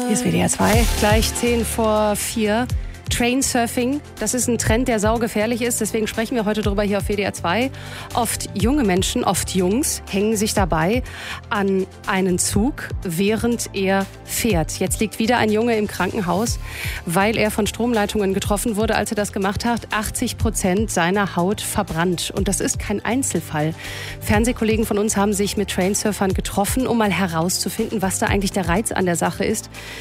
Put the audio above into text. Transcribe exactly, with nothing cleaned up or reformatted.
Hier ist W D R zwei, gleich zehn vor vier. Trainsurfing, das ist ein Trend, der saugefährlich ist. Deswegen sprechen wir heute darüber hier auf W D R zwei. Oft junge Menschen, oft Jungs, hängen sich dabei an einen Zug, während er fährt. Jetzt liegt wieder ein Junge im Krankenhaus, weil er von Stromleitungen getroffen wurde, als er das gemacht hat. achtzig Prozent seiner Haut verbrannt. Und das ist kein Einzelfall. Fernsehkollegen von uns haben sich mit Trainsurfern getroffen, um mal herauszufinden, was da eigentlich der Reiz an der Sache ist.